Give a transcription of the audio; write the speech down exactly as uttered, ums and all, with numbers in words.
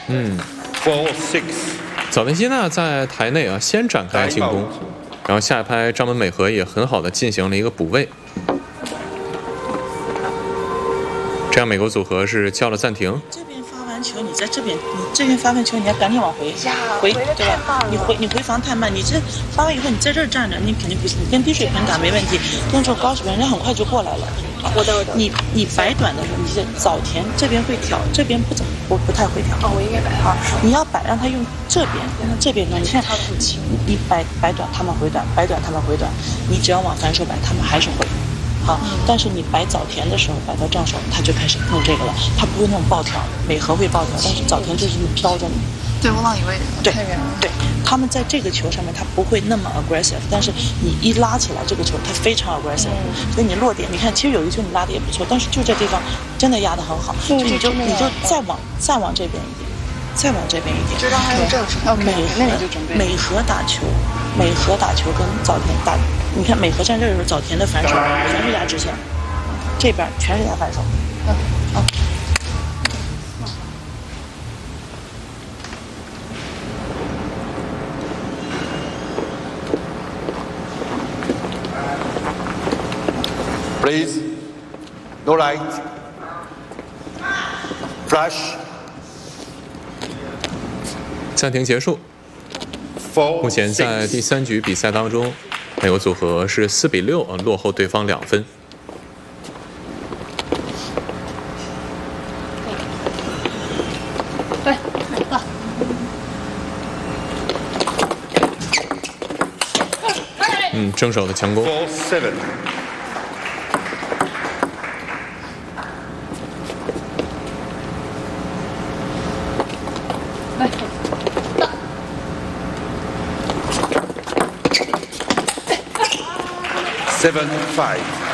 嗯 four six。 早田希娜在台内啊先展开进攻，然后下一拍张本美和也很好的进行了一个补位。 这样美国组合是叫了暂停。 这边发完球，你在这边，你这边发完球，你要赶紧往回回，对吧？你回你回防太慢，你这发完以后，你在这儿站着，你肯定不行。你跟低水平打没问题，动作高水平，人家很快就过来了。 我的我的。 你你摆短的时候，你是早田这边会挑，这边不怎么不不太会挑。 哦，我应该摆好。 你要摆让他用这边，让他这边弄。你看他不轻，你摆摆短，他们回短；摆短，他们回短。你只要往反手摆，他们还是回。 好，但是你摆早田的时候，摆到正手，他就开始弄这个了。他不会那种暴跳，美和会暴跳，但是早田就是飘着你。 对，我老以为对太远了。 对，他们在这个球上面，他不会那么 aggressive， 但是你一拉起来这个球，他非常 aggressive，、嗯、所以你落点，你看，其实有一球你拉的也不错，但是就这地方真的压得很好，所以你就你就再往再往这边一点，再往这边一点， 就让他用正手。 美和美和打球，美和打球跟早田打。 你看美和站这儿的时候，早田的反手全是压直线，这边全是压反手。嗯，好。 Please, no light. Flash. 暂停结束。目前在第三局比赛当中。 美国组合是四比六啊，落后对方两分。 对，到。 嗯，正手的强攻。 Four seven。 来，到。 Seven five.